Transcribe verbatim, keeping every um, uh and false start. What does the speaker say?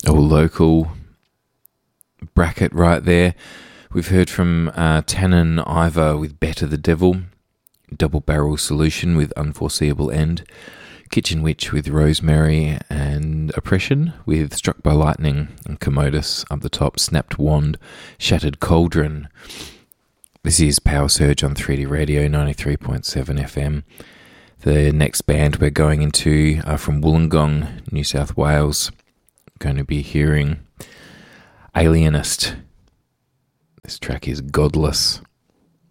all local bracket right there. We've heard from uh, Tannen Iva with Better the Devil, Double Barrel Solution with Unforeseeable End, Kitchen Witch with Rosemary, and Oppression with Struck by Lightning, and Commodus up the top, Snapped Wand, Shattered Cauldron. This is Power Surge on three D Radio ninety-three point seven F M. The next band we're going into are from Wollongong, New South Wales. Going to be hearing Alienist. This track is Godless.